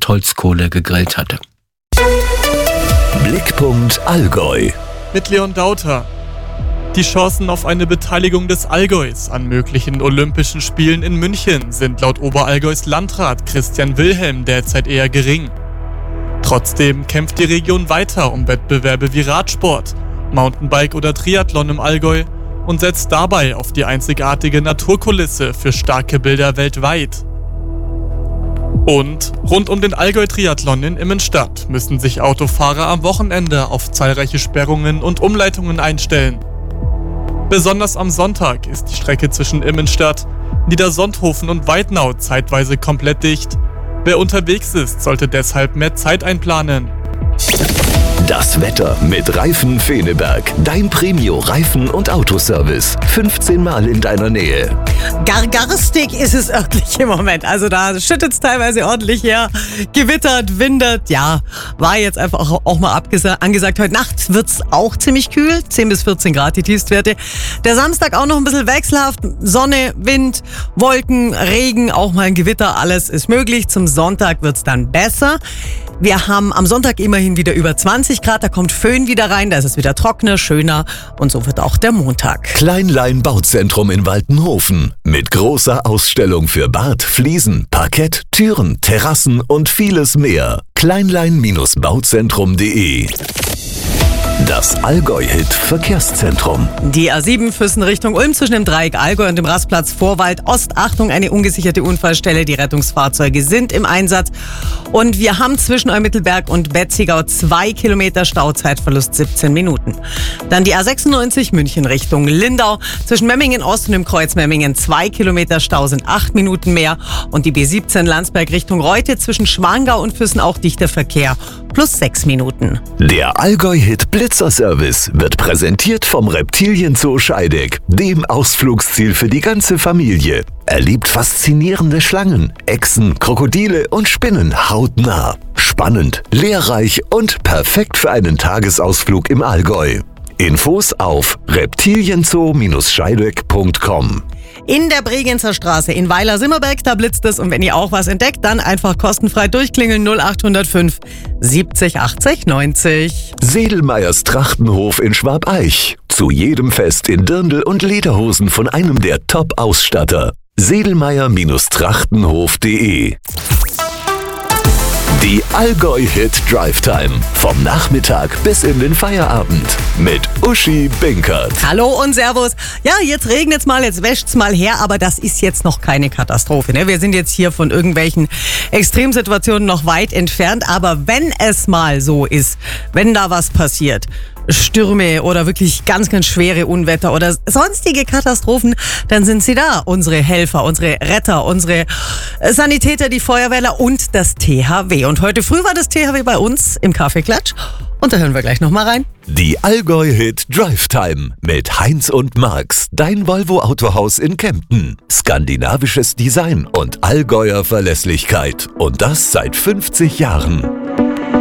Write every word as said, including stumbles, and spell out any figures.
mit Holzkohle gegrillt hatte. Blickpunkt Allgäu. Mit Leon Dauter. Die Chancen auf eine Beteiligung des Allgäus an möglichen Olympischen Spielen in München sind laut Oberallgäus Landrat Christian Wilhelm derzeit eher gering. Trotzdem kämpft die Region weiter um Wettbewerbe wie Radsport, Mountainbike oder Triathlon im Allgäu und setzt dabei auf die einzigartige Naturkulisse für starke Bilder weltweit. Und rund um den Allgäu-Triathlon in Immenstadt müssen sich Autofahrer am Wochenende auf zahlreiche Sperrungen und Umleitungen einstellen. Besonders am Sonntag ist die Strecke zwischen Immenstadt, Niedersonthofen und Weidnau zeitweise komplett dicht. Wer unterwegs ist, sollte deshalb mehr Zeit einplanen. Das Wetter mit Reifen Feneberg. Dein Premio-Reifen- und Autoservice. fünfzehn Mal in deiner Nähe. Gargarstig ist es wirklich im Moment. Also da schüttet es teilweise ordentlich her. Gewittert, windet. Ja, war jetzt einfach auch, auch mal abgesa- angesagt. Heute Nacht wird es auch ziemlich kühl. zehn bis vierzehn Grad die Tiefstwerte. Der Samstag auch noch ein bisschen wechselhaft. Sonne, Wind, Wolken, Regen, auch mal ein Gewitter. Alles ist möglich. Zum Sonntag wird es dann besser. Wir haben am Sonntag immerhin wieder über zwanzig Grad, da kommt Föhn wieder rein, da ist es wieder trockener, schöner und so wird auch der Montag. Kleinlein Bauzentrum in Waltenhofen mit großer Ausstellung für Bad, Fliesen, Parkett, Türen, Terrassen und vieles mehr. kleinlein Bauzentrum punkt de. Das Allgäu-Hit-Verkehrszentrum. Die A sieben Füssen Richtung Ulm zwischen dem Dreieck Allgäu und dem Rastplatz Vorwald Ost. Achtung, eine ungesicherte Unfallstelle. Die Rettungsfahrzeuge sind im Einsatz. Und wir haben zwischen Eumittelberg und Betzigau zwei Kilometer Stauzeitverlust, siebzehn Minuten. Dann die A sechsundneunzig München Richtung Lindau. Zwischen Memmingen Ost und dem Kreuz Memmingen zwei Kilometer Stau sind acht Minuten mehr. Und die B siebzehn Landsberg Richtung Reute zwischen Schwangau und Füssen auch dichter Verkehr. Plus sechs Minuten. Der Allgäu-Hit Blitzerservice wird präsentiert vom Reptilienzoo Scheideck, dem Ausflugsziel für die ganze Familie. Erlebt faszinierende Schlangen, Echsen, Krokodile und Spinnen hautnah. Spannend, lehrreich und perfekt für einen Tagesausflug im Allgäu. Infos auf reptilienzoo Scheideck punkt com. In der Bregenzer Straße in Weiler-Simmerberg, da blitzt es. Und wenn ihr auch was entdeckt, dann einfach kostenfrei durchklingeln null acht null fünf siebzig achtzig neunzig. Sedelmeyers Trachtenhof in Schwabeich. Zu jedem Fest in Dirndl und Lederhosen von einem der Top-Ausstatter. sedelmeyer Trachtenhof punkt de. Die Allgäu-Hit Drive Time. Vom Nachmittag bis in den Feierabend. Mit Uschi Binkert. Hallo und Servus. Ja, jetzt regnet's mal, jetzt wäscht's mal her, aber das ist jetzt noch keine Katastrophe. Ne? Wir sind jetzt hier von irgendwelchen Extremsituationen noch weit entfernt. Aber wenn es mal so ist, wenn da was passiert, Stürme oder wirklich ganz, ganz schwere Unwetter oder sonstige Katastrophen, dann sind sie da. Unsere Helfer, unsere Retter, unsere Sanitäter, die Feuerwehrler und das T H W. Und heute früh war das T H W bei uns im Kaffeeklatsch. Und da hören wir gleich nochmal rein. Die Allgäu-Hit Drive Time mit Heinz und Marx. Dein Volvo-Autohaus in Kempten. Skandinavisches Design und Allgäuer Verlässlichkeit. Und das seit fünfzig Jahren.